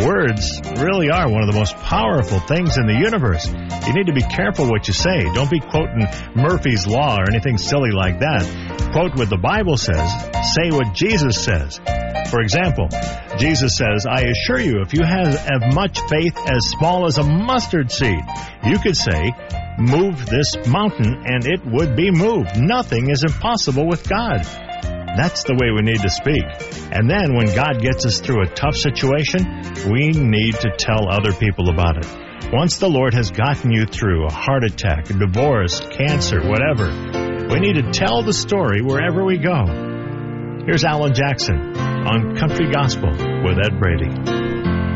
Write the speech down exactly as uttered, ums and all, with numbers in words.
Words really are one of the most powerful things in the universe. You need to be careful what you say. Don't be quoting Murphy's Law or anything silly like that. Quote what the Bible says. Say what Jesus says. For example, Jesus says, I assure you, if you have as much faith as small as a mustard seed, you could say, move this mountain, and it would be moved. Nothing is impossible with God. That's the way we need to speak. And then when God gets us through a tough situation, we need to tell other people about it. Once the Lord has gotten you through a heart attack, a divorce, cancer, whatever, we need to tell the story wherever we go. Here's Alan Jackson on Country Gospel with Ed Brady.